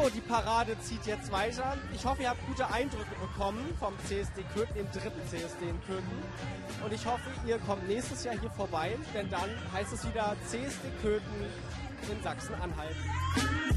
So, die Parade zieht jetzt weiter. Ich hoffe, ihr habt gute Eindrücke bekommen vom CSD Köthen, dem dritten CSD in Köthen. Und ich hoffe, ihr kommt nächstes Jahr hier vorbei, denn dann heißt es wieder CSD Köthen in Sachsen-Anhalt.